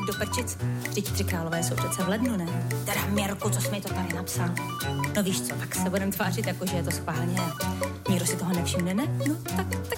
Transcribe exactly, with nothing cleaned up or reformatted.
do prčic. Vždyť Tři králové jsou přece v lednu, ne? Teda Mirku, co jsi mi to tady napsal? No víš co, tak se budem tvářit jako, že je to schválně. Nikdo si toho nevšimne, ne? No tak, tak